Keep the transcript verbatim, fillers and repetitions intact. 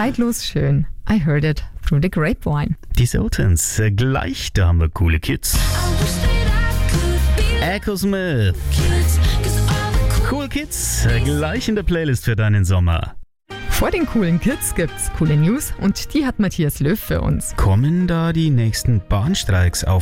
Zeitlos schön. I heard it through the grapevine. Die Sultans, äh, gleich, da haben wir coole Kids. Echo Smith. Cool Kids, äh, gleich in der Playlist für deinen Sommer. Vor den coolen Kids gibt's coole News und die hat Matthias Löw für uns. Kommen da die nächsten Bahnstreiks auf